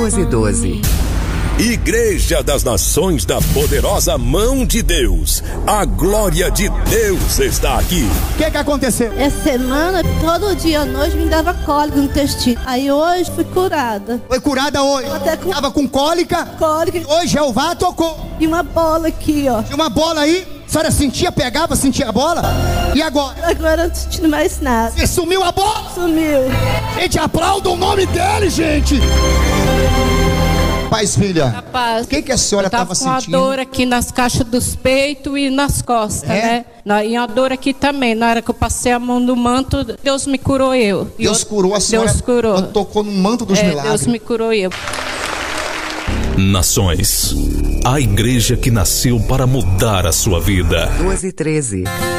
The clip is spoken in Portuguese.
2 e 12. Igreja das Nações da Poderosa Mão de Deus. A glória de Deus está aqui. O que aconteceu? Essa semana, todo dia à noite me dava cólica no intestino. Aí hoje fui curada. Foi curada hoje? Tava com cólica? Cólica. Hoje Jeová tocou. E uma bola aqui, ó. E uma bola aí? A senhora sentia, pegava, sentia a bola? E agora? Agora eu não tô sentindo mais nada. Você sumiu a bola? Sumiu. Gente, aplauda o nome dele, gente. Paz, filha. Rapaz, o que a senhora estava sentindo? Com a dor aqui nas caixas dos peitos e nas costas, né? E a dor aqui também. Na hora que eu passei a mão no manto, Deus me curou eu. Deus curou a senhora? Deus curou. Tocou no manto dos milagres. Deus me curou eu. Nações, a igreja que nasceu para mudar a sua vida. 2 e 13.